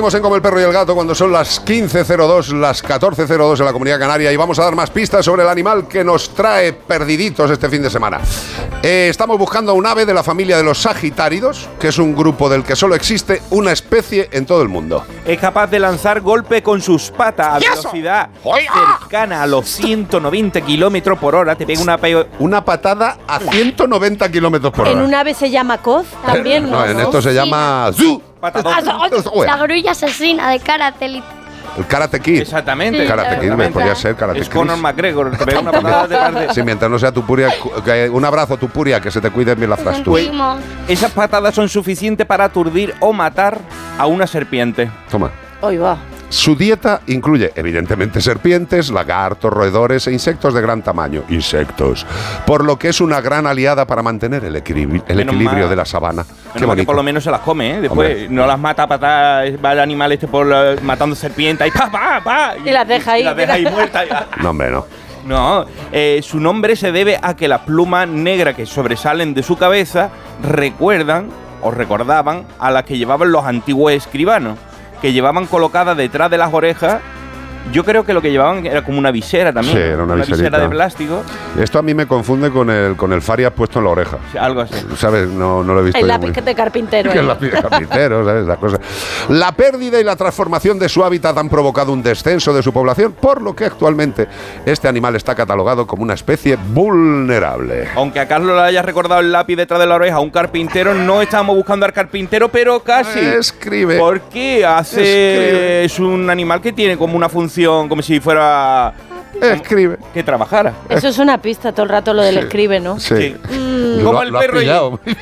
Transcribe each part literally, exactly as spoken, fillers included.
Seguimos en Como el Perro y el Gato cuando son las quince cero dos, las catorce cero dos en la Comunidad Canaria, y vamos a dar más pistas sobre el animal que nos trae perdiditos este fin de semana. Eh, estamos buscando un ave de la familia de los sagitáridos, que es un grupo del que solo existe una especie en todo el mundo. Es capaz de lanzar golpe con sus patas a velocidad cercana a los ciento noventa kilómetros por hora. Te pega una peo... Una patada a ciento noventa kilómetros por hora. En un ave se llama coz también, ¿no? No, en esto se llama Zu. La grulla asesina de Karate Elite. El Karate Kid. Exactamente. El Karate Kid, me podría ser Karate Kid. Es Conor McGregor, te pega una patada de tarde. Sí, mientras no sea tu puria. Un abrazo, tu puria, que se te cuide bien la frase. Esas patadas son suficientes para aturdir o matar a una serpiente. Toma. Hoy va. Su dieta incluye, evidentemente, serpientes, lagartos, roedores e insectos de gran tamaño. Insectos. Por lo que es una gran aliada para mantener el, equilibri el equilibrio de la sabana. Qué bonito. Que por lo menos se las come, ¿eh? Después Hombre. no las mata a patadas, va el animal este por uh, matando serpientes y pa, pa, pa. Y, y las deja ahí. Y las deja ahí muertas. No, hombre, no. No, eh, su nombre se debe a que las plumas negras que sobresalen de su cabeza recuerdan o recordaban a las que llevaban los antiguos escribanos, que llevaban colocadas detrás de las orejas. Yo creo que lo que llevaban era como una visera también. Sí, era una, una visera de plástico. Esto a mí me confunde con el con el Farias puesto en la oreja. Sí, algo así. ¿Sabes? No, no lo he visto. El lápiz muy... de carpintero. El lápiz de carpintero, ¿sabes? La cosa. La pérdida y la transformación de su hábitat han provocado un descenso de su población, por lo que actualmente este animal está catalogado como una especie vulnerable. Aunque a Carlos le haya recordado el lápiz detrás de la oreja a un carpintero, no estábamos buscando al carpintero, pero casi. Escribe. Porque hace Escribe. Es un animal que tiene como una función como si fuera... Escribe. Que trabajara. Eso es una pista todo el rato, lo del sí. escribe, ¿no? Sí. sí. Mm. Como el perro y...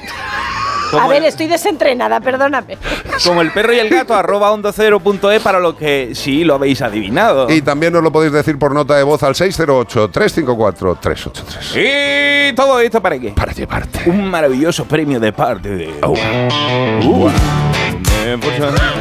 A ver, estoy desentrenada, perdóname. Como el perro y el gato, arroba onda cero punto es para lo que sí lo habéis adivinado. Y también nos lo podéis decir por nota de voz al seis cero ocho, tres cinco cuatro, tres ocho tres. ¿Y todo esto para qué? Para llevarte un maravilloso premio de parte de... Oh. Uh. Uh. Eh, pues,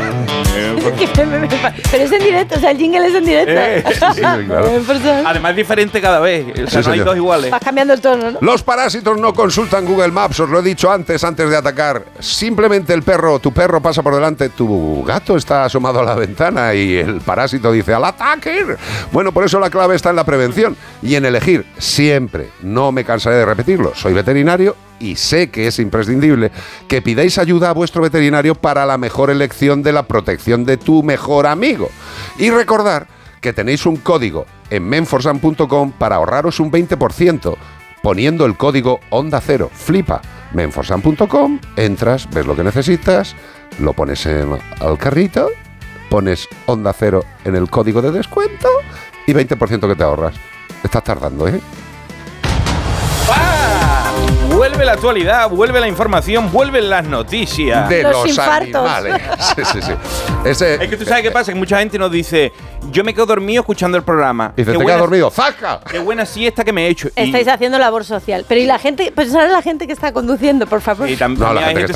pero es en directo, o sea, el jingle es en directo. Eh, sí, sí, claro. Además es diferente cada vez, o sea, sí, no hay dos iguales. Vas cambiando el tono, ¿no? Los parásitos no consultan Google Maps, os lo he dicho antes, antes de atacar. Simplemente el perro, tu perro pasa por delante, tu gato está asomado a la ventana y el parásito dice ¡al ataque! Bueno, por eso la clave está en la prevención y en elegir siempre, no me cansaré de repetirlo, soy veterinario y sé que es imprescindible que pidáis ayuda a vuestro veterinario para la mejor elección de la protección de tu mejor amigo. Y recordar que tenéis un código en menforsan punto com para ahorraros un veinte por ciento poniendo el código Onda Cero. Flipa. menforsan punto com, entras, ves lo que necesitas, lo pones en el carrito, pones Onda Cero en el código de descuento y veinte por ciento que te ahorras. Estás tardando, ¿eh? Vuelve la actualidad, vuelve la información, vuelven las noticias. De los, los infartos. animales. Sí, sí, sí. Ese, es que tú sabes qué pasa, que mucha gente nos dice, yo me quedo dormido escuchando el programa. Y dice, te quedas dormido, ¡zaca! Qué buena siesta que me he hecho. Estáis y... haciendo labor social. Pero y la gente, pues ahora la gente que está conduciendo, por favor. Y también no, la hay gente, gente